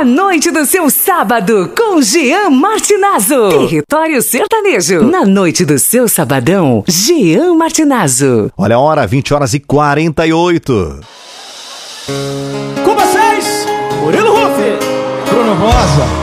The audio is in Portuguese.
A noite do seu sábado com Jean Martinazzo. Território Sertanejo. Na noite do seu sabadão, Jean Martinazzo. Olha a hora, 20h48. Com vocês, Murilo Rufi, Bruno Rosa.